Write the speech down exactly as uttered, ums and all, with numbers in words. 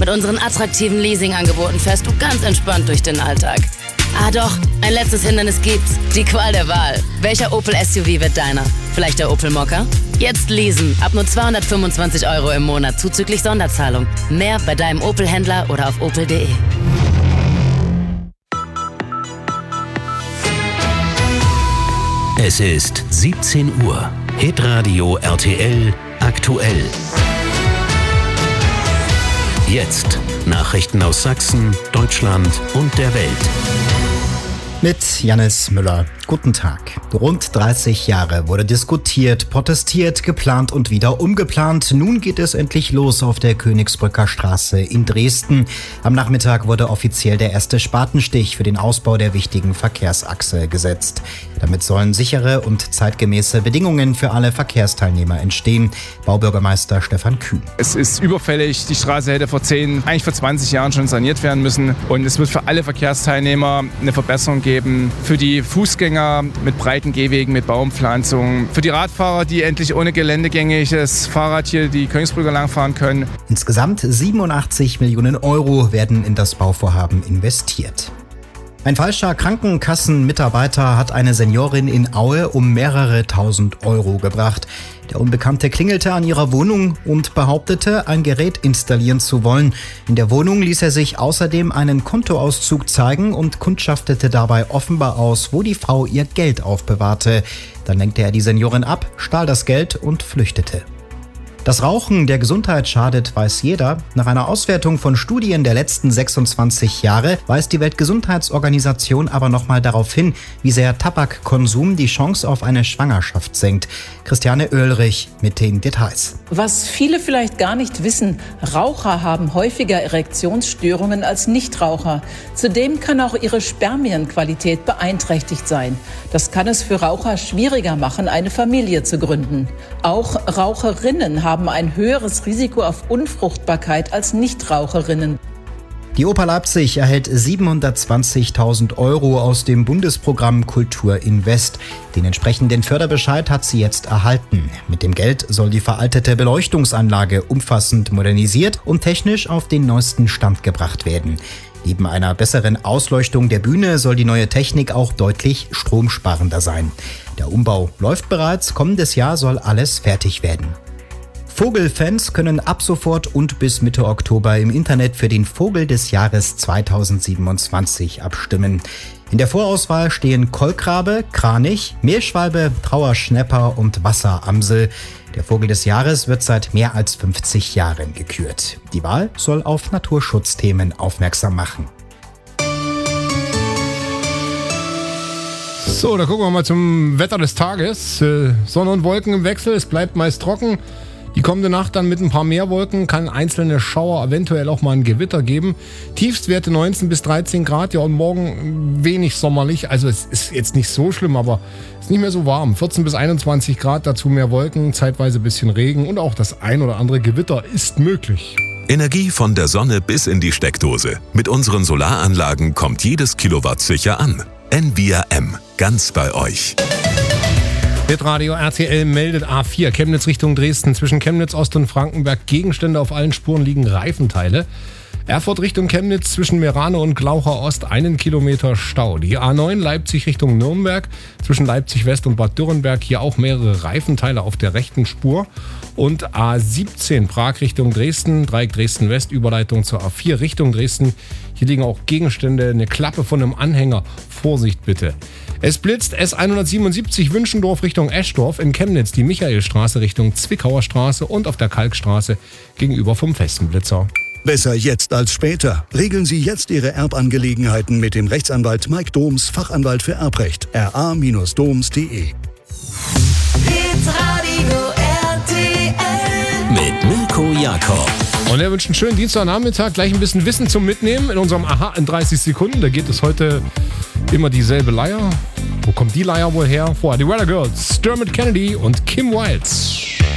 Mit unseren attraktiven Leasingangeboten fährst du ganz entspannt durch den Alltag. Ah doch, ein letztes Hindernis gibt's. Die Qual der Wahl. Welcher Opel S U V wird deiner? Vielleicht der Opel Mokka? Jetzt leasen. Ab nur zweihundertfünfundzwanzig Euro im Monat zuzüglich Sonderzahlung. Mehr bei deinem Opel-Händler oder auf opel punkt de. Es ist siebzehn Uhr. Hitradio R T L aktuell. Jetzt Nachrichten aus Sachsen, Deutschland und der Welt. Mit Jannis Müller. Guten Tag. Rund dreißig Jahre wurde diskutiert, protestiert, geplant und wieder umgeplant. Nun geht es endlich los auf der Königsbrücker Straße in Dresden. Am Nachmittag wurde offiziell der erste Spatenstich für den Ausbau der wichtigen Verkehrsachse gesetzt. Damit sollen sichere und zeitgemäße Bedingungen für alle Verkehrsteilnehmer entstehen. Baubürgermeister Stefan Kühn. Es ist überfällig. Die Straße hätte vor zehn, eigentlich vor zwanzig Jahren schon saniert werden müssen. Und es wird für alle Verkehrsteilnehmer eine Verbesserung geben. Für die Fußgänger mit breiten Gehwegen, mit Baumpflanzungen. Für die Radfahrer, die endlich ohne geländegängiges Fahrrad hier die Königsbrücker langfahren können. Insgesamt siebenundachtzig Millionen Euro werden in das Bauvorhaben investiert. Ein falscher Krankenkassenmitarbeiter hat eine Seniorin in Aue um mehrere tausend Euro gebracht. Der Unbekannte klingelte an ihrer Wohnung und behauptete, ein Gerät installieren zu wollen. In der Wohnung ließ er sich außerdem einen Kontoauszug zeigen und kundschaftete dabei offenbar aus, wo die Frau ihr Geld aufbewahrte. Dann lenkte er die Seniorin ab, stahl das Geld und flüchtete. Dass Rauchen der Gesundheit schadet, weiß jeder. Nach einer Auswertung von Studien der letzten sechsundzwanzig Jahre weist die Weltgesundheitsorganisation aber nochmal darauf hin, wie sehr Tabakkonsum die Chance auf eine Schwangerschaft senkt. Christiane Oehlrich mit den Details. Was viele vielleicht gar nicht wissen, Raucher haben häufiger Erektionsstörungen als Nichtraucher. Zudem kann auch ihre Spermienqualität beeinträchtigt sein. Das kann es für Raucher schwieriger machen, eine Familie zu gründen. Auch Raucherinnen haben haben ein höheres Risiko auf Unfruchtbarkeit als Nichtraucherinnen. Die Oper Leipzig erhält siebenhundertzwanzigtausend Euro aus dem Bundesprogramm Kultur Invest. Den entsprechenden Förderbescheid hat sie jetzt erhalten. Mit dem Geld soll die veraltete Beleuchtungsanlage umfassend modernisiert und technisch auf den neuesten Stand gebracht werden. Neben einer besseren Ausleuchtung der Bühne soll die neue Technik auch deutlich stromsparender sein. Der Umbau läuft bereits, kommendes Jahr soll alles fertig werden. Vogelfans können ab sofort und bis Mitte Oktober im Internet für den Vogel des Jahres zweitausendsiebenundzwanzig abstimmen. In der Vorauswahl stehen Kolkrabe, Kranich, Meerschwalbe, Trauerschnäpper und Wasseramsel. Der Vogel des Jahres wird seit mehr als fünfzig Jahren gekürt. Die Wahl soll auf Naturschutzthemen aufmerksam machen. So, da gucken wir mal zum Wetter des Tages. Äh, Sonne und Wolken im Wechsel, es bleibt meist trocken. Die kommende Nacht dann mit ein paar mehr Wolken, kann einzelne Schauer, eventuell auch mal ein Gewitter geben. Tiefstwerte neunzehn bis dreizehn Grad, ja, und morgen wenig sommerlich. Also es ist jetzt nicht so schlimm, aber es ist nicht mehr so warm. vierzehn bis einundzwanzig Grad, dazu mehr Wolken, zeitweise ein bisschen Regen und auch das ein oder andere Gewitter ist möglich. Energie von der Sonne bis in die Steckdose. Mit unseren Solaranlagen kommt jedes Kilowatt sicher an. N V R M, ganz bei euch. Hitradio R T L meldet A vier, Chemnitz Richtung Dresden. Zwischen Chemnitz Ost und Frankenberg Gegenstände, auf allen Spuren liegen Reifenteile. Erfurt Richtung Chemnitz zwischen Merane und Glaucher Ost einen Kilometer Stau. Die A neun Leipzig Richtung Nürnberg zwischen Leipzig West und Bad Dürrenberg hier auch mehrere Reifenteile auf der rechten Spur. Und A siebzehn Prag Richtung Dresden, Dreieck Dresden West, Überleitung zur A vier Richtung Dresden. Hier liegen auch Gegenstände, eine Klappe von einem Anhänger. Vorsicht bitte. Es blitzt S hundertsiebenundsiebzig Wünschendorf Richtung Eschdorf, in Chemnitz die Michaelstraße Richtung Zwickauer Straße und auf der Kalkstraße gegenüber vom Festenblitzer. Besser jetzt als später. Regeln Sie jetzt Ihre Erbangelegenheiten mit dem Rechtsanwalt Mike Doms, Fachanwalt für Erbrecht. r a Bindestrich doms punkt de. Hitradio R T L mit Mirko Jakob. Und er wünscht einen schönen Dienstagnachmittag. Gleich ein bisschen Wissen zum Mitnehmen in unserem Aha in dreißig Sekunden. Da geht es heute immer dieselbe Leier. Wo kommt die Leier wohl her? Vorher die Weather Girls, Dermot Kennedy und Kim Wilde.